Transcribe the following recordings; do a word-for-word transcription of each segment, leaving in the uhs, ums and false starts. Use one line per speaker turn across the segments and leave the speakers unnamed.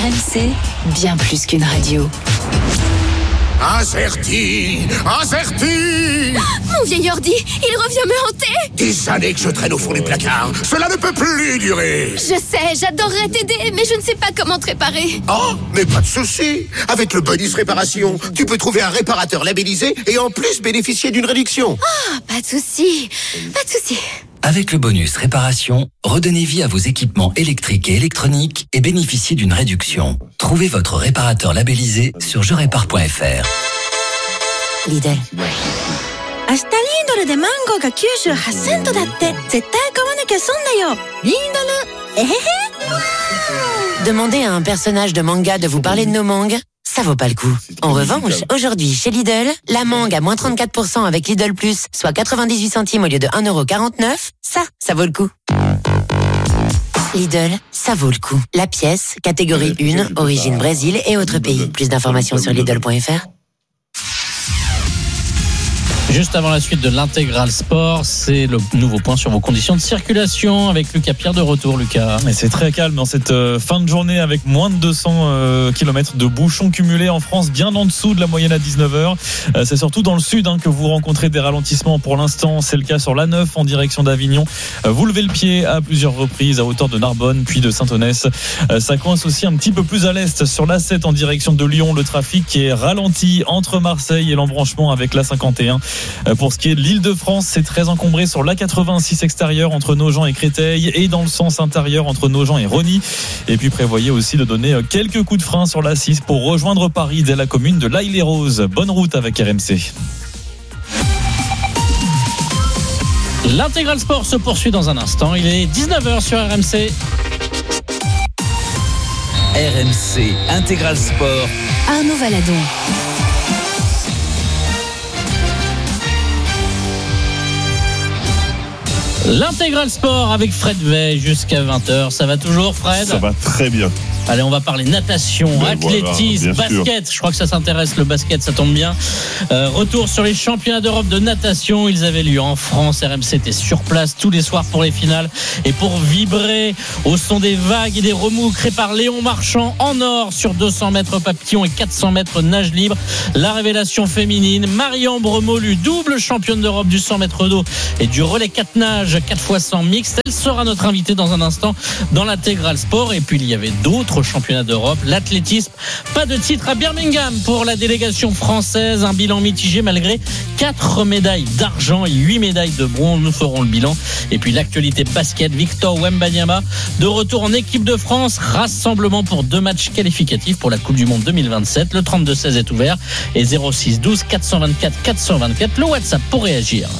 M C, bien plus qu'une radio.
Azerty, Azerty.
Mon vieil ordi, il revient me hanter.
Des années que je traîne au fond du placard. Cela ne peut plus durer.
Je sais, j'adorerais t'aider, mais je ne sais pas comment te réparer.
Oh, mais pas de souci. Avec le bonus réparation, tu peux trouver un réparateur labellisé et en plus bénéficier d'une réduction.
Ah, oh, pas de souci, pas de souci.
Avec le bonus réparation, redonnez vie à vos équipements électriques et électroniques et bénéficiez d'une réduction. Trouvez votre réparateur labellisé sur je répare point f r.
Lidl. 明日リードルでマンゴーがきゅうじゅうはちセントだって。絶対買わなきゃ損だよ。リードル。えへへ。
Demandez à un personnage de manga de vous parler de nos mangues, ça vaut pas le coup. En revanche, aujourd'hui, chez Lidl, la mangue à moins trente-quatre pour cent avec Lidl Plus, soit quatre-vingt-dix-huit centimes au lieu de un euro quarante-neuf, ça, ça vaut le coup. Lidl, ça vaut le coup. La pièce, catégorie un, origine Brésil et autres pays. Plus d'informations sur Lidl point f r.
Juste avant la suite de l'intégral sport, c'est le nouveau point sur vos conditions de circulation avec Lucas Pierre de retour. Lucas.
Et c'est très calme dans cette euh, fin de journée avec moins de deux cents euh, kilomètres de bouchons cumulés en France, bien en dessous de la moyenne à dix-neuf heures. Euh, c'est surtout dans le sud hein, que vous rencontrez des ralentissements pour l'instant. C'est le cas sur l'A neuf en direction d'Avignon. Euh, vous levez le pied à plusieurs reprises à hauteur de Narbonne puis de Saint-Onès. Euh, ça coince aussi un petit peu plus à l'est sur l'A sept en direction de Lyon. Le trafic qui est ralenti entre Marseille et l'embranchement avec l'A cinquante et un. Pour ce qui est de l'Île-de-France, c'est très encombré sur l'A quatre-vingt-six extérieur entre Nogent et Créteil et dans le sens intérieur entre Nogent et Rosny. Et puis prévoyez aussi de donner quelques coups de frein sur l'A six pour rejoindre Paris dès la commune de l'Aille-les-Roses. Bonne route avec R M C.
L'intégral sport se poursuit dans un instant. Il est dix-neuf heures sur R M C.
R M C Intégral Sport.
Arnaud Valadon.
L'intégral sport avec Fred Veil jusqu'à vingt heures. Ça va toujours, Fred ?
Ça va très bien.
Allez, on va parler natation, ben athlétisme, voilà, basket. Sûr. Je crois que ça s'intéresse, le basket, ça tombe bien. Euh, retour sur les championnats d'Europe de natation. Ils avaient lieu en France. R M C était sur place tous les soirs pour les finales. Et pour vibrer au son des vagues et des remous créés par Léon Marchand en or sur deux cents mètres papillon et quatre cents mètres nage libre, la révélation féminine, Marie-Ambre Molu, double championne d'Europe du cent mètres d'eau et du relais quatre nages, quatre fois cent mixte. Elle sera notre invitée dans un instant dans l'intégral sport. Et puis il y avait d'autres championnat d'Europe, l'athlétisme, pas de titre à Birmingham pour la délégation française, un bilan mitigé malgré quatre médailles d'argent et huit médailles de bronze. Nous ferons le bilan. Et puis l'actualité basket, Victor Wembanyama de retour en équipe de France, rassemblement pour deux matchs qualificatifs pour la Coupe du Monde deux mille vingt-sept. Le trente-deux seize est ouvert et zéro six douze quatre cent vingt-quatre quatre cent vingt-quatre le WhatsApp pour réagir.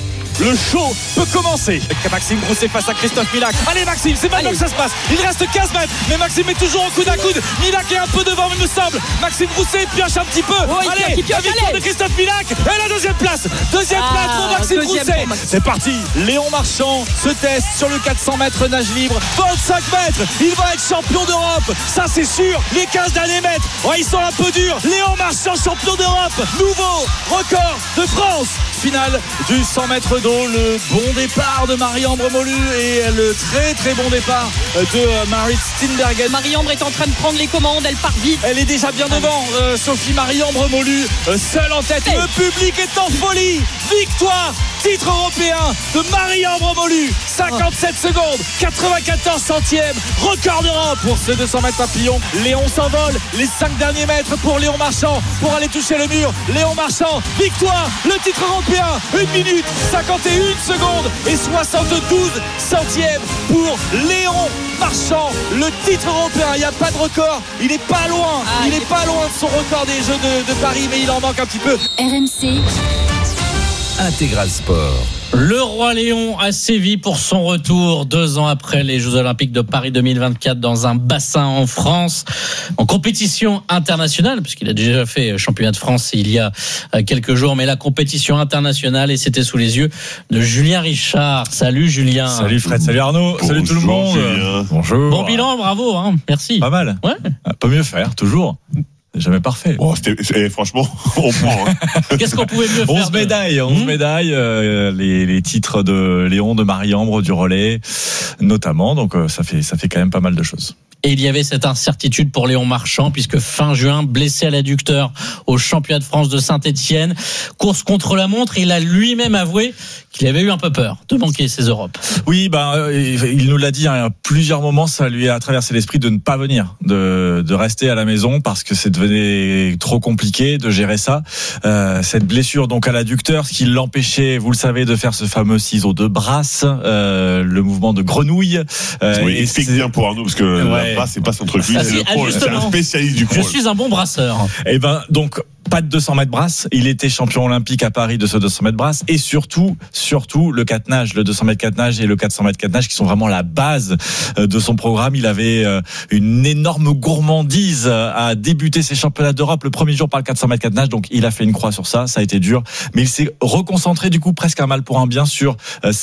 Le show peut commencer. Maxime Grousset face à Christophe Milak. Allez Maxime, c'est maintenant que ça se passe. Il reste quinze mètres, mais Maxime est toujours en coude à coude. Milak est un peu devant, il me semble. Maxime Grousset pioche un petit peu. Oh, allez, il la victoire de Christophe Milak. Et la deuxième place. Deuxième ah, place pour Maxime Grousset. C'est parti. Léon Marchand se teste sur le quatre cents mètres nage libre. vingt-cinq mètres. Il va être champion d'Europe. Ça c'est sûr. Les quinze derniers mètres. Oh, ils sont un peu durs. Léon Marchand, champion d'Europe. Nouveau record de France. Finale du cent mètres d'eau. Le bon départ de Marie-Ambre Molu et le très très bon départ de Marit Steenbergen.
Marie-Ambre est en train de prendre les commandes, elle part vite.
Elle est déjà bien devant, euh, Sophie Marie-Ambre Molu, euh, seule en tête. Hey. Le public est en folie. Victoire, titre européen de Marie-Ambre Molu. cinquante-sept oh. secondes, quatre-vingt-quatorze centièmes, record d'Europe pour ce deux cents mètres papillon. Léon s'envole, les cinq derniers mètres pour Léon Marchand pour aller toucher le mur. Léon Marchand, victoire, le titre européen, une minute cinquante et une secondes et soixante-douze centièmes pour Léon Marchand, le titre européen. Il n'y a pas de record, il n'est pas loin, ah, il n'est pas loin de son record des Jeux de, de Paris, mais il en manque un petit peu.
R M C
Intégral Sport.
Le Roi Léon a sévi pour son retour deux ans après les Jeux Olympiques de Paris deux mille vingt-quatre dans un bassin en France, en compétition internationale, puisqu'il a déjà fait championnat de France il y a quelques jours, mais la compétition internationale, et c'était sous les yeux de Julien Richard. Salut Julien.
Salut Fred, salut Arnaud,
Bonjour,
salut tout le monde.
Julien.
Bonjour.
Bon bilan, bravo, hein. Merci.
Pas mal.
Ouais.
Pas mieux faire, toujours. jamais parfait.
Bon, c'était, franchement, on prend. Hein.
Qu'est-ce qu'on pouvait mieux faire?
onze médailles, onze mmh. médailles, euh, les, les titres de Léon, de Marie-Ambre, du relais, notamment. Donc, euh, ça fait, ça fait quand même pas mal de choses.
Et il y avait cette incertitude pour Léon Marchand, puisque fin juin, blessé à l'adducteur au championnat de France de Saint-Etienne, course contre la montre, il a lui-même avoué qu'il avait eu un peu peur de manquer ces Europes.
Oui, bah, il nous l'a dit, hein, à plusieurs moments, ça lui a traversé l'esprit de ne pas venir, de, de rester à la maison parce que c'est devenu trop compliqué de gérer ça. Euh, cette blessure donc à l'adducteur, ce qui l'empêchait, vous le savez, de faire ce fameux ciseau de brasse, euh, le mouvement de grenouille.
Euh, oui, explique bien pour Arnaud, parce que ouais. la brasse, c'est pas son truc.
Ah,
c'est,
si,
le crawl, c'est un spécialiste du crawl.
Je suis un bon brasseur.
Et ben, donc, pas de deux cents mètres brasse. Il était champion olympique à Paris de ce deux cents mètres brasse. Et surtout, surtout, le quatre nage, le deux cents mètres quatre nage et le quatre cents mètres quatre nage qui sont vraiment la base de son programme. Il avait une énorme gourmandise à débuter ses championnats d'Europe le premier jour par le quatre cents mètres quatre nage. Donc, il a fait une croix sur ça. Ça a été dur. Mais il s'est reconcentré, du coup, presque un mal pour un bien sur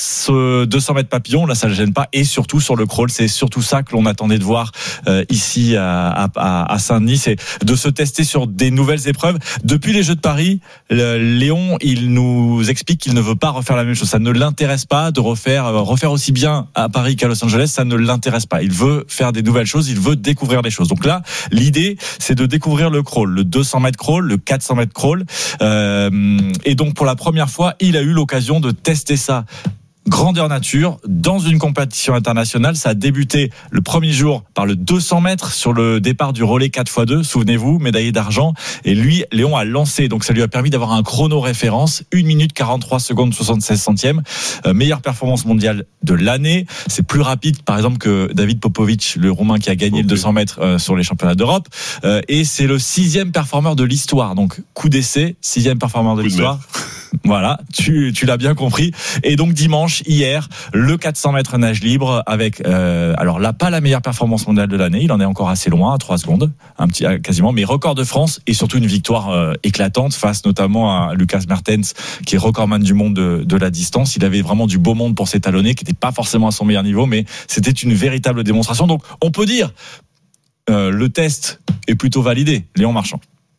ce deux cents mètres papillon. Là, ça le gêne pas. Et surtout sur le crawl. C'est surtout ça que l'on attendait de voir ici à, à, à Saint-Denis. C'est de se tester sur des nouvelles épreuves. Depuis les Jeux de Paris, Léon, il nous explique qu'il ne veut pas refaire la même chose. Ça ne l'intéresse pas de refaire, refaire aussi bien à Paris qu'à Los Angeles. Ça ne l'intéresse pas. Il veut faire des nouvelles choses. Il veut découvrir des choses. Donc là, l'idée, c'est de découvrir le crawl, le deux cents mètres crawl, le quatre cents mètres crawl. Euh, et donc, pour la première fois, il a eu l'occasion de tester ça. Grandeur nature, dans une compétition internationale. Ça a débuté le premier jour par le deux cents mètres sur le départ du relais quatre fois deux, souvenez-vous, médaillé d'argent. Et lui, Léon a lancé, donc ça lui a permis d'avoir un chrono référence, une minute quarante-trois secondes soixante-seize centièmes, euh, meilleure performance mondiale de l'année. C'est plus rapide, par exemple, que David Popovic, le Roumain qui a gagné okay. le deux cents mètres euh, sur les championnats d'Europe. Euh, et c'est le sixième performeur de l'histoire. Donc, coup d'essai, sixième performeur de coup l'histoire. De voilà, tu, tu l'as bien compris. Et donc dimanche, hier, le quatre cents mètres nage libre avec, euh, alors là, pas la meilleure performance mondiale de l'année, il en est encore assez loin, à trois secondes, un petit, quasiment, mais record de France et surtout une victoire euh, éclatante face notamment à Lucas Mertens, qui est recordman du monde de, de la distance. Il avait vraiment du beau monde pour s'étalonner, qui n'était pas forcément à son meilleur niveau, mais c'était une véritable démonstration. Donc on peut dire, euh, le test est plutôt validé, Léon Marchand.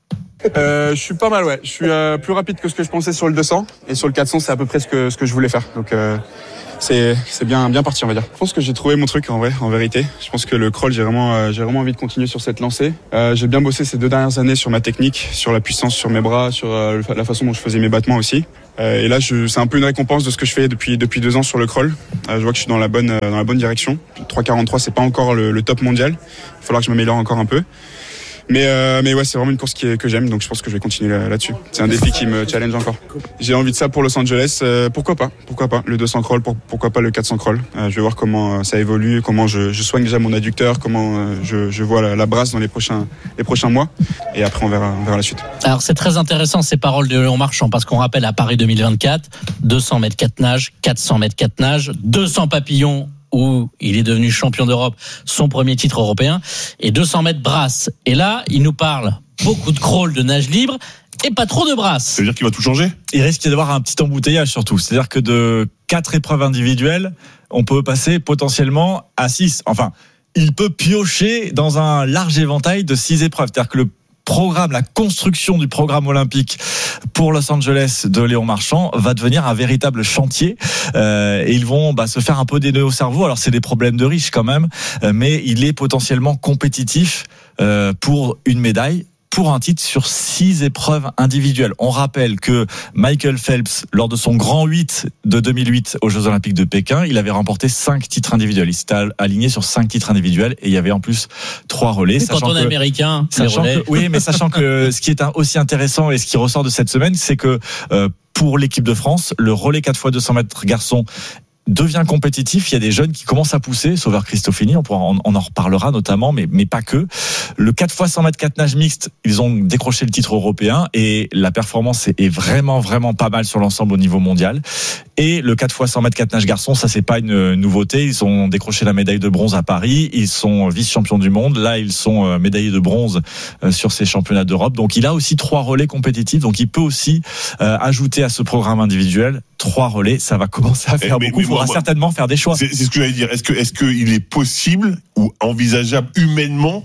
Euh, je suis pas mal, ouais. Je suis euh, plus rapide que ce que je pensais sur le deux cents et sur le quatre cents, c'est à peu près ce que ce que je voulais faire. Donc euh, c'est c'est bien bien parti, on va dire. Je pense que j'ai trouvé mon truc en vrai, en vérité. Je pense que le crawl, j'ai vraiment euh, j'ai vraiment envie de continuer sur cette lancée. Euh, j'ai bien bossé ces deux dernières années sur ma technique, sur la puissance, sur mes bras, sur euh, la façon dont je faisais mes battements aussi. Euh, et là, je, c'est un peu une récompense de ce que je fais depuis depuis deux ans sur le crawl. Euh, je vois que je suis dans la bonne euh, dans la bonne direction. trois quarante-trois, c'est pas encore le, le top mondial. Il va falloir que je m'améliore encore un peu. Mais euh, mais ouais, c'est vraiment une course qui est, que j'aime, donc je pense que je vais continuer là, là-dessus. C'est un défi qui me challenge encore. J'ai envie de ça pour Los Angeles. Euh, pourquoi pas Pourquoi pas le deux cents crawl pour, Pourquoi pas le quatre cents crawl euh, Je vais voir comment ça évolue, comment je, je soigne déjà mon adducteur, comment euh, je, je vois la, la brasse dans les prochains les prochains mois. Et après, on verra, on verra la suite.
Alors c'est très intéressant ces paroles de Léon Marchand, parce qu'on rappelle à Paris deux mille vingt-quatre, deux cents mètres quatre nage, quatre cents mètres quatre nage, deux cents papillons, où il est devenu champion d'Europe, son premier titre européen, et deux cents mètres brasse. Et là, il nous parle beaucoup de crawl, de nage libre, et pas trop de brasse.
Ça veut dire qu'il va tout changer ?
Il risque d'y avoir un petit embouteillage surtout. C'est-à-dire que de quatre épreuves individuelles, on peut passer potentiellement à six. Enfin, il peut piocher dans un large éventail de six épreuves. C'est-à-dire que le programme, la construction du programme olympique pour Los Angeles de Léon Marchand va devenir un véritable chantier euh, et ils vont bah, se faire un peu des nœuds au cerveau. Alors c'est des problèmes de riches quand même, euh, mais il est potentiellement compétitif euh, pour une médaille, pour un titre sur six épreuves individuelles. On rappelle que Michael Phelps, lors de son grand huit de deux mille huit aux Jeux Olympiques de Pékin, il avait remporté cinq titres individuels. Il s'était aligné sur cinq titres individuels et il y avait en plus trois relais.
Et quand on est que, américain,
sachant
les relais.
Que, oui, mais sachant que ce qui est aussi intéressant et ce qui ressort de cette semaine, c'est que euh, pour l'équipe de France, le relais quatre fois deux cents mètres garçon devient compétitif. Il y a des jeunes qui commencent à pousser, Sauveur Christofini, on, pourra, on, on en reparlera notamment, mais, mais pas que. Le quatre fois cent mètres quatre nage mixte, ils ont décroché le titre européen et la performance est, est vraiment, vraiment pas mal sur l'ensemble au niveau mondial. Et le quatre fois cent mètres quatre nage garçon, ça c'est pas une nouveauté. Ils ont décroché la médaille de bronze à Paris. Ils sont vice-champions du monde. Là, ils sont médaillés de bronze sur ces championnats d'Europe. Donc, il a aussi trois relais compétitifs. Donc, il peut aussi euh, ajouter à ce programme individuel trois relais. Ça va commencer à faire mais, beaucoup. Mais, il faudra moi, certainement faire des choix.
C'est, c'est ce que j'allais dire. Est-ce que, est-ce qu'il est possible ou envisageable humainement, alors déjà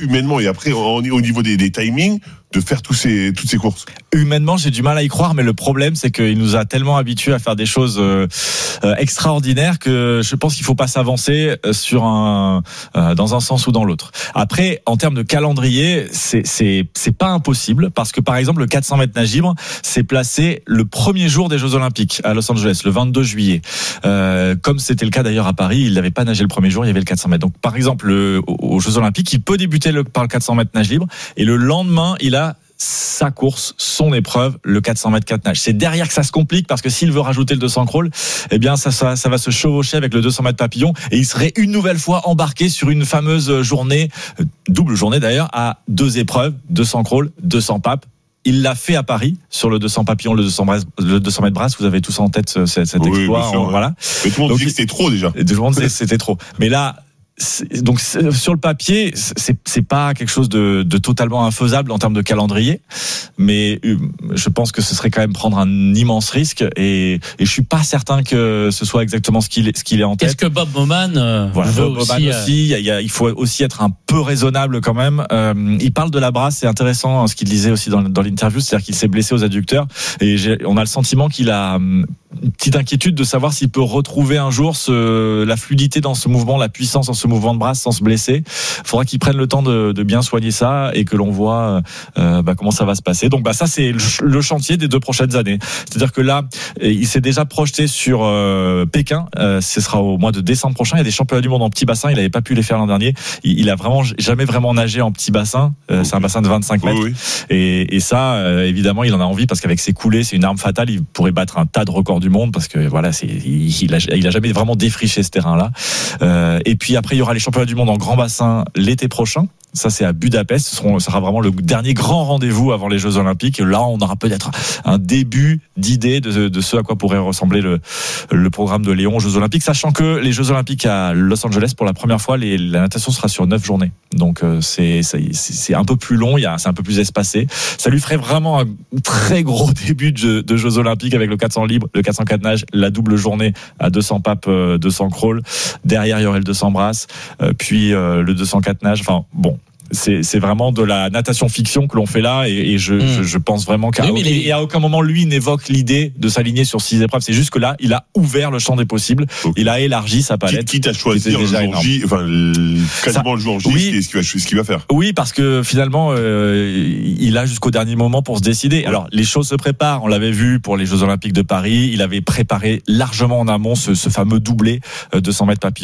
humainement et après au, au niveau des, des timings de faire tous ces, toutes ces courses?
Humainement, j'ai du mal à y croire, mais le problème, c'est qu'il nous a tellement habitués à faire des choses euh, euh, extraordinaires que je pense qu'il faut pas s'avancer sur un, euh, dans un sens ou dans l'autre. Après, en termes de calendrier, c'est, c'est, c'est pas impossible parce que, par exemple, le quatre cents mètres nage libre s'est placé le premier jour des Jeux Olympiques à Los Angeles, le vingt-deux juillet. Euh, comme c'était le cas d'ailleurs à Paris, il n'avait pas nagé le premier jour, il y avait le quatre cents mètres. Donc, par exemple, le, aux Jeux Olympiques, il peut débuter le, par le quatre cents mètres nage libre et le lendemain, il a sa course, son épreuve, le quatre cents mètres quatre nage. C'est derrière que ça se complique parce que s'il veut rajouter le deux cents crawl, eh bien ça, ça, ça va se chevaucher avec le deux cents mètres papillon et il serait une nouvelle fois embarqué sur une fameuse journée, double journée d'ailleurs, à deux épreuves, deux cents crawl, deux cents papes. Il l'a fait à Paris sur le deux cents papillon, le deux cents, le deux cents mètres brasse. Vous avez tous en tête cet, cet oui, exploit.
Sûr,
en,
ouais.
Voilà.
Mais tout le monde dit que c'était trop déjà.
Tout le monde disait que c'était trop. Mais là, donc sur le papier, c'est c'est pas quelque chose de, de totalement infaisable en termes de calendrier, mais je pense que ce serait quand même prendre un immense risque et, et je suis pas certain que ce soit exactement ce qu'il est, ce qu'il est en tête.
Est-ce que Bob Moman euh,
voilà,
veut
Bob
aussi,
Moman
euh...
aussi il, y a, il faut aussi être un peu raisonnable quand même. Euh, il parle de la brasse, c'est intéressant ce qu'il disait aussi dans, dans l'interview, c'est-à-dire qu'il s'est blessé aux adducteurs et j'ai, on a le sentiment qu'il a une petite inquiétude de savoir s'il peut retrouver un jour ce, la fluidité dans ce mouvement, la puissance dans ce mouvement de brasse sans se blesser. Il faudra qu'ils prennent le temps de, de bien soigner ça et que l'on voit euh, bah, comment ça va se passer. Donc bah ça c'est le, le chantier des deux prochaines années. C'est-à-dire que là, il s'est déjà projeté sur euh, Pékin. Euh, ce sera au mois de décembre prochain. Il y a des championnats du monde en petit bassin. Il n'avait pas pu les faire l'an dernier. Il, il a vraiment jamais vraiment nagé en petit bassin. Euh, c'est un bassin de vingt-cinq mètres. Oui, oui. Et, et ça, euh, évidemment, il en a envie parce qu'avec ses coulées, c'est une arme fatale. Il pourrait battre un tas de records du monde parce que voilà, c'est, il, il, a, il a jamais vraiment défriché ce terrain-là. Euh, et puis après, il y aura les championnats du monde en grand bassin l'été prochain. Ça, c'est à Budapest. Ce sera, ce sera vraiment le dernier grand rendez-vous avant les Jeux Olympiques. Et là, on aura peut-être un début d'idée de, de ce à quoi pourrait ressembler le, le programme de Léon aux Jeux Olympiques. Sachant que les Jeux Olympiques à Los Angeles, pour la première fois, les, la natation sera sur neuf journées. Donc, euh, c'est, c'est, c'est un peu plus long. Il y a, c'est un peu plus espacé. Ça lui ferait vraiment un très gros début de, de Jeux Olympiques avec le quatre cents libre, le quatre cents quatre nage, la double journée à deux cents papes, deux cents crawl. Derrière, il y aurait le deux cents brasse, euh, puis euh, le deux cents quatre nage. Enfin, bon. C'est, c'est vraiment de la natation fiction que l'on fait là et, et je, mmh. je, je pense vraiment qu'à oui, les... et à aucun moment lui n'évoque l'idée de s'aligner sur six épreuves. C'est juste que là, il a ouvert le champ des possibles. Okay. Il a élargi sa palette.
Quitte à choisir le jour J, enfin quasiment le jour J, oui, ce qu'il va, ce qu'il va faire.
Oui, parce que finalement, euh, il a jusqu'au dernier moment pour se décider. Ouais. Alors, les choses se préparent. On l'avait vu pour les Jeux Olympiques de Paris. Il avait préparé largement en amont ce, ce fameux doublé de cent mètres papillon.